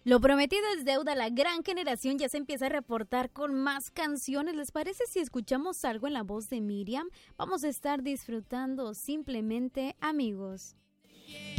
Lo prometido es deuda, la gran generación ya se empieza a reportar con más canciones. ¿Les parece si escuchamos algo en la voz de Miriam? Vamos a estar disfrutando Simplemente Amigos.